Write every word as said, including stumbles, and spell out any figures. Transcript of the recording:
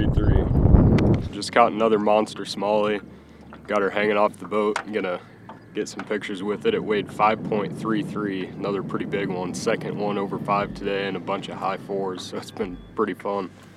three three. Just caught another monster smallie. Got her hanging off the boat. I'm gonna get some pictures with it. It weighed five point three three, another pretty big one. Second one over five today and a bunch of high fours, so it's been pretty fun.